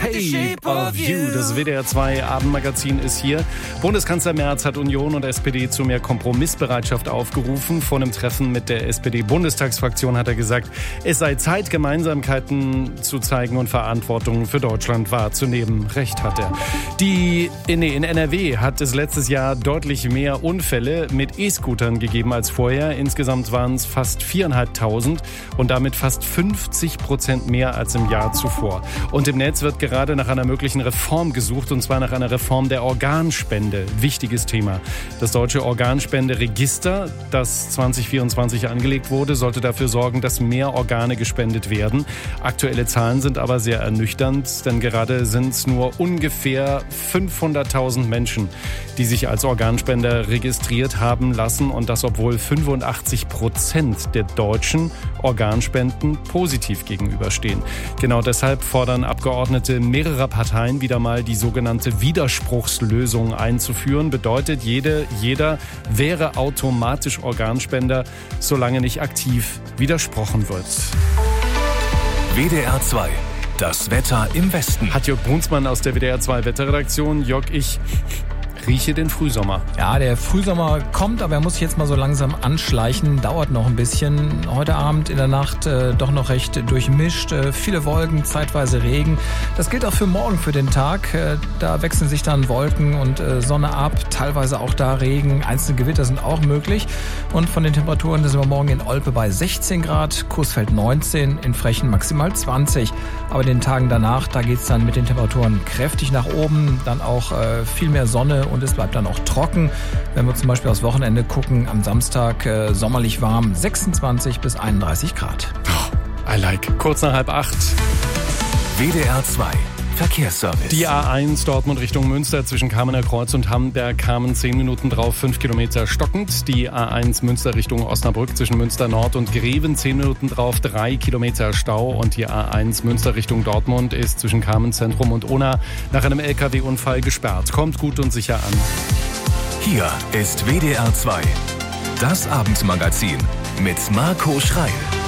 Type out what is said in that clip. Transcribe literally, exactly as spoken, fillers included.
Shape of You. Das W D R zwei Abendmagazin ist hier. Bundeskanzler Merz hat Union und S P D zu mehr Kompromissbereitschaft aufgerufen. Vor einem Treffen mit der S P D-Bundestagsfraktion hat er gesagt, es sei Zeit, Gemeinsamkeiten zu zeigen und Verantwortung für Deutschland wahrzunehmen. Recht hat er. Die, nee, in N R W hat es letztes Jahr deutlich mehr Unfälle mit E-Scootern gegeben als vorher. Insgesamt waren es fast viertausendfünfhundert und damit fast fünfzig Prozent mehr als im Jahr zuvor. Und im Netz wird gerade gerade nach einer möglichen Reform gesucht, und zwar nach einer Reform der Organspende. Wichtiges Thema. Das deutsche Organspenderegister, das zwanzig vierundzwanzig angelegt wurde, sollte dafür sorgen, dass mehr Organe gespendet werden. Aktuelle Zahlen sind aber sehr ernüchternd, denn gerade sind es nur ungefähr fünfhunderttausend Menschen, die sich als Organspender registriert haben lassen, und das, obwohl fünfundachtzig Prozent der Deutschen Organspenden positiv gegenüberstehen. Genau deshalb fordern Abgeordnete mehrerer Parteien wieder mal die sogenannte Widerspruchslösung einzuführen. Bedeutet, jede, jeder wäre automatisch Organspender, solange nicht aktiv widersprochen wird. W D R zwei. Das Wetter im Westen. Hat Jörg Brunsmann aus der W D R zwei Wetterredaktion. Jörg, ich rieche den Frühsommer. Ja, der Frühsommer kommt, aber er muss sich jetzt mal so langsam anschleichen. Dauert noch ein bisschen. Heute Abend, in der Nacht äh, doch noch recht durchmischt. Äh, viele Wolken, zeitweise Regen. Das gilt auch für morgen, für den Tag. Äh, da wechseln sich dann Wolken und äh, Sonne ab. Teilweise auch da Regen. Einzelne Gewitter sind auch möglich. Und von den Temperaturen sind wir morgen in Olpe bei sechzehn Grad, Coesfeld neunzehn, in Frechen maximal zwanzig. Aber den Tagen danach, da geht's dann mit den Temperaturen kräftig nach oben. Dann auch äh, viel mehr Sonne. Und es bleibt dann auch trocken. Wenn wir zum Beispiel aufs Wochenende gucken, am Samstag äh, sommerlich warm, sechsundzwanzig bis einunddreißig Grad. Oh, I like. Kurz nach halb acht. W D R zwei Verkehrsservice. Die A eins Dortmund Richtung Münster zwischen Kamener Kreuz und Hamberg kamen zehn Minuten drauf, fünf Kilometer stockend. Die A eins Münster Richtung Osnabrück zwischen Münster Nord und Greven zehn Minuten drauf, drei Kilometer Stau. Und die A eins Münster Richtung Dortmund ist zwischen Kamenzentrum und Unna nach einem L K W-Unfall gesperrt. Kommt gut und sicher an. Hier ist W D R zwei. Das Abendmagazin mit Marco Schreil.